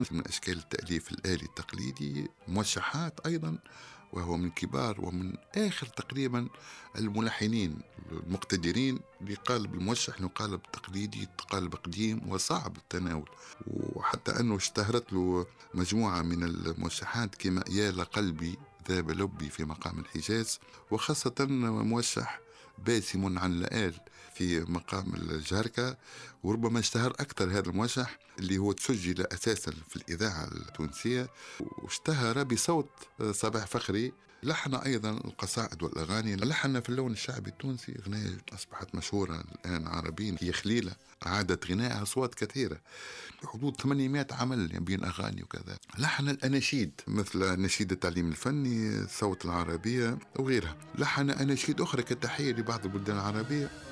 من أشكال التأليف الآلي التقليدي، موشحات أيضا، وهو من كبار ومن آخر تقريبا الملحنين المقتدرين لقالب الموشح، إنه قالب تقليدي، قالب قديم وصعب التناول. وحتى أنه اشتهرت له مجموعة من الموشحات كما يا لقلبي ذاب لبي في مقام الحجاز، وخاصة موشح باسم عن لآل في مقام الجهركة. وربما اشتهر أكثر هذا الموشح اللي هو تسجل أساسا في الإذاعة التونسية، واشتهر بصوت صباح فخري. لحن أيضا القصائد والأغاني، لحن في اللون الشعبي التونسي أغنية أصبحت مشهورة الآن عربيا هي خليلة، أعادت غناءها أصوات كثيرة، حدود 800 عمل بين أغاني وكذا. لحن الأناشيد مثل نشيد التعليم الفني، صوت العربية وغيرها. لحن أناشيد أخرى كتحية لبعض البلدان العربية